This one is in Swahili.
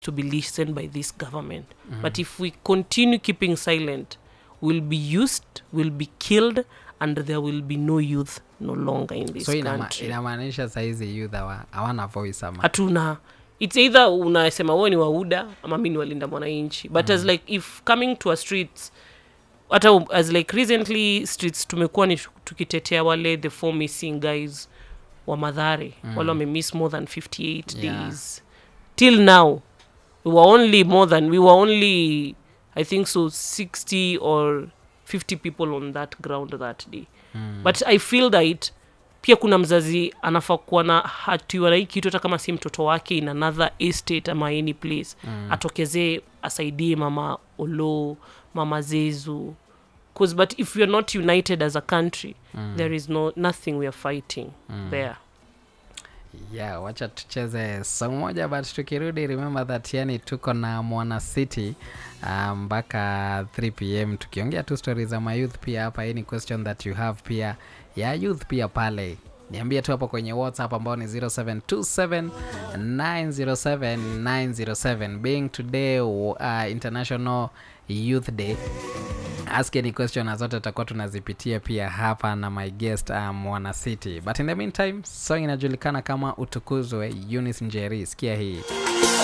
to be listened by this government. But if we continue keeping silent, we'll be used, we'll be killed, and there will be no youth no longer in this country. So inamaanisha saizi youth hawana voice ama? Hatuna. It's either unasema wewe ni wa UDA ama mimi ni walinda mwananchi. But as like if coming to a streets, as like recently streets tumekuwa ni tukitetea wale the 4 missing guys wa Mathare. Wale wamemiss more than 58 days. Till now we were only I think so 60 or 50 people on that ground that day. But I feel that pia kuna mzazi anafaa kuwa na hatiwa na hii kitu hata kama si mtoto wake in another estate ama any place. Atokezee asaidie mama Olo, mama Zezu. But if we are not united as a country, there is nothing we are fighting there. Yeah, wacha tucheze song moja, but tukirudi remember that yani tuko na Mwana City mpaka 3 PM tukiongea tu stories za my youth pia hapa. Any question that you have pia ya youth pia pale niambie tu hapo kwenye WhatsApp ambao ni 0727907907. Being today International Youth Day, ask any question zote tutakuwa tunazipitia pia hapa na my guest Mwana City. But in the meantime, song inajulikana kama Utukuzwe, Eunice Njeri. Sikia hii.